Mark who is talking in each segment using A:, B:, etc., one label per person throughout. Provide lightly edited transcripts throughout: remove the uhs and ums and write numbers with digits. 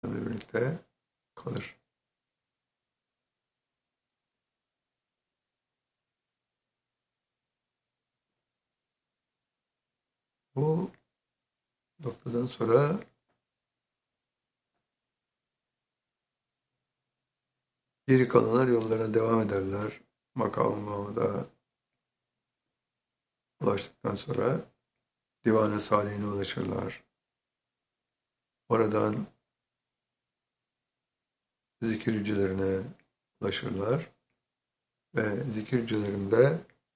A: birlikte kalır. Bu noktadan sonra geri kalanlar yollarına devam ederler. Makam-ı Mahmud'a ulaştıktan sonra Divan-ı Salih'ine ulaşırlar. Oradan zikir hücrelerine ulaşırlar. Ve zikir hücrelerinde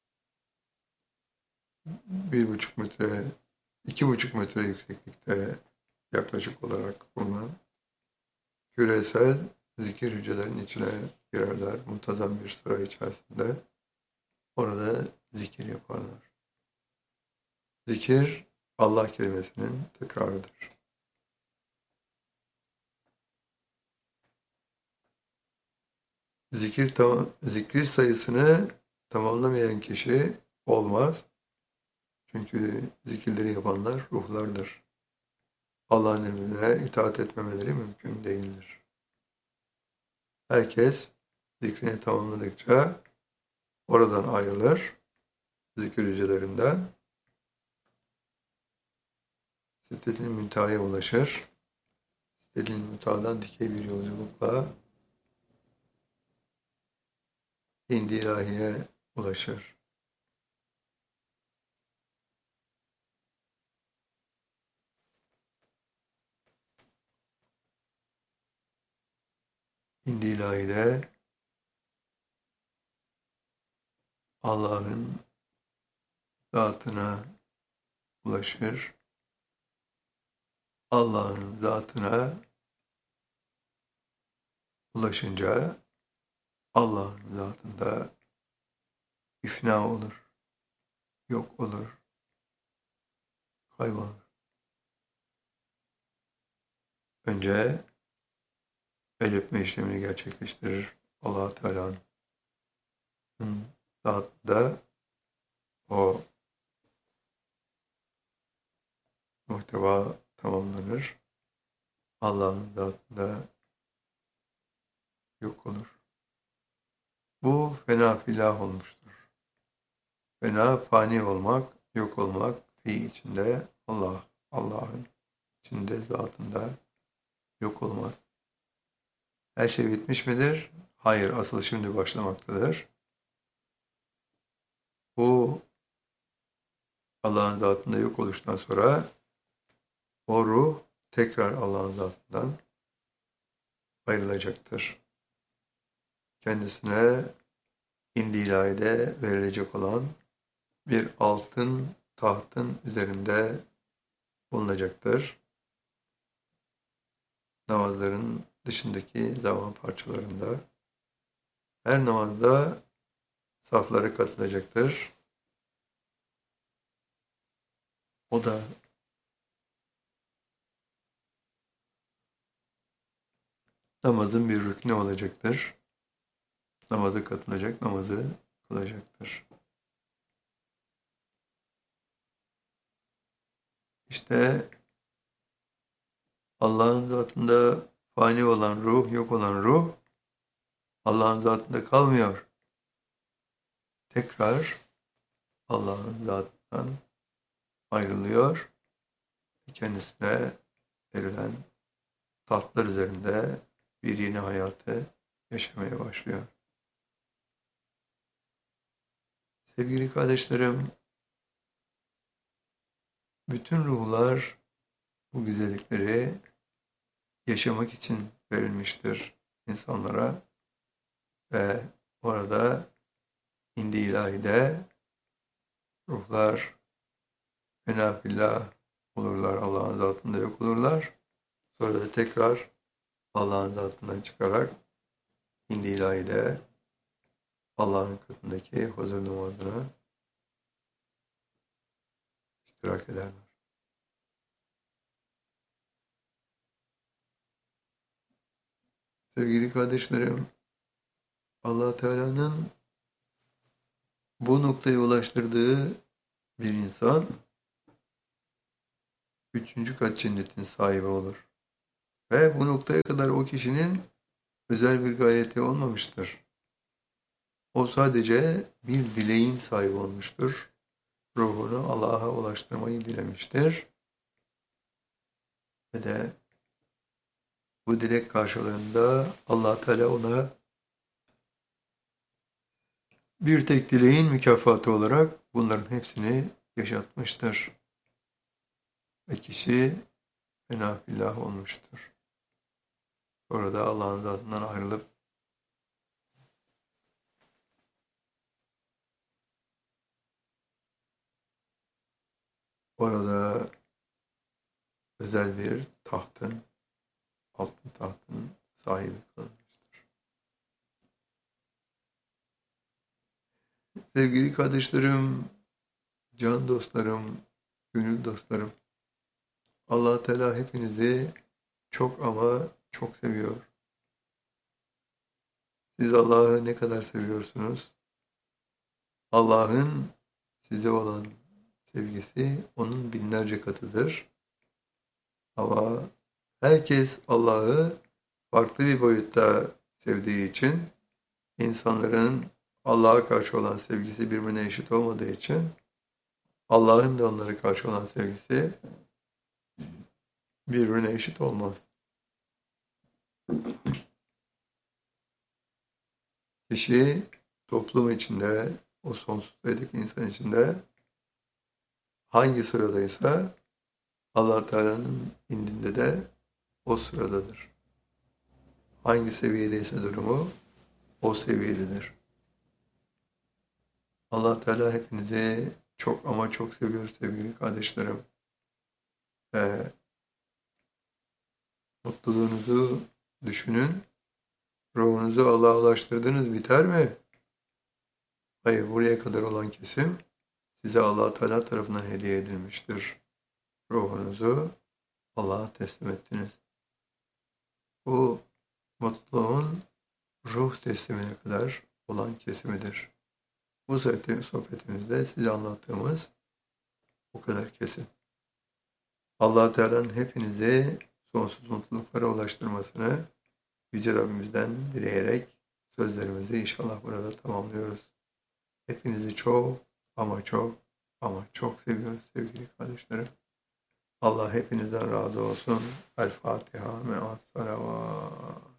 A: 1,5 metre, 2,5 metre yükseklikte yaklaşık olarak bulunan küresel zikir hücrelerinin içine girerler. Muntazam bir sıra içerisinde orada zikir yaparlar. Zikir Allah kelimesinin tekrarıdır. Zikir sayısını tamamlamayan kişi olmaz. Çünkü zikirleri yapanlar ruhlardır. Allah'ın emrine itaat etmemeleri mümkün değildir. Herkes zikrini tamamladıkça oradan ayrılır, zikir hücrelerinden Sidret-i Münteha'ya ulaşır. Sidret-i Münteha'dan dikey bir yolculukla İndi ilahiye ulaşır. İndi ilahide Allah'ın zatına ulaşır. Allah'ın zatına ulaşınca Allah'ın zatında ifna olur, yok olur, kaybolur. Önce el öpme işlemini gerçekleştirir Allah Teala'nın zatında o muhteva tamamlanır. Allah'ın zatında yok olur. Bu fena filah olmuştur. Fena fani olmak, yok olmak, fi içinde Allah, Allah'ın içinde zatında yok olmak. Her şey bitmiş midir? Hayır, asıl şimdi başlamaktadır. Bu Allah'ın zatında yok oluştan sonra o ruh tekrar Allah'ın zatından ayrılacaktır. Kendisine indi ilahide verilecek olan bir altın tahtın üzerinde bulunacaktır. Namazların dışındaki zaman parçalarında her namazda saflara katılacaktır. O da namazın bir rüknü olacaktır. Namaza katılacak, namazı kılacaktır. İşte Allah'ın zatında fani olan ruh, yok olan ruh, Allah'ın zatında kalmıyor. Tekrar Allah'ın zatından ayrılıyor. Kendisine verilen tahtlar üzerinde bir yeni hayatı yaşamaya başlıyor. Sevgili kardeşlerim, bütün ruhlar bu güzellikleri yaşamak için verilmiştir insanlara ve orada indi ilahide ruhlar fena fillah olurlar, Allah'ın zatında yok olurlar. Sonra da tekrar Allah'ın zatından çıkarak indi ilahide Allah'ın katındaki huzur namazına iştirak ederler. Sevgili kardeşlerim, Allah Teala'nın bu noktaya ulaştırdığı bir insan 3. kat cennetin sahibi olur. Ve bu noktaya kadar o kişinin özel bir gayreti olmamıştır. O sadece bir dileğin sahibi olmuştur. Ruhunu Allah'a ulaştırmayı dilemiştir. Ve de bu dilek karşılığında Allah Teala ona bir tek dileğin mükafatı olarak bunların hepsini yaşatmıştır. Ve kişi fenafillah olmuştur. Sonra da Allah'ın zatından ayrılıp orada özel bir tahtın, altın tahtın sahibi kılınmıştır. Sevgili kardeşlerim, can dostlarım, gönül dostlarım, Allah Teala hepinizi çok ama çok seviyor. Siz Allah'ı ne kadar seviyorsunuz? Allah'ın size olan sevgisi onun binlerce katıdır. Ama herkes Allah'ı farklı bir boyutta sevdiği için insanların Allah'a karşı olan sevgisi birbirine eşit olmadığı için Allah'ın da onlara karşı olan sevgisi birbirine eşit olmaz. Kişi toplum içinde, o sonsuz sayıdaki insan içinde hangi sıradaysa Allah Teala'nın indinde de o sıradadır. Hangi seviyedeyse durumu o seviyededir. Allah Teala hepinizi çok ama çok seviyor sevgili kardeşlerim. Ve mutluluğunuzu düşünün. Ruhunuzu Allah'a ulaştırdınız, biter mi? Hayır, buraya kadar olan kesim size Allah Teala tarafından hediye edilmiştir. Ruhunuzu Allah'a teslim ettiniz. Bu mutluluğun ruh teslimine kadar olan kesimidir. Bu sohbetimizde size anlattığımız bu kadar kesim. Allah Teala'nın hepinizi sonsuz mutluluklara ulaştırmasını Yüce Rabbimizden dileyerek sözlerimizi inşallah burada tamamlıyoruz. Hepinizi çok ama çok ama çok seviyoruz sevgili kardeşlerim. Allah hepinizden razı olsun. El Fatiha me'as salavat.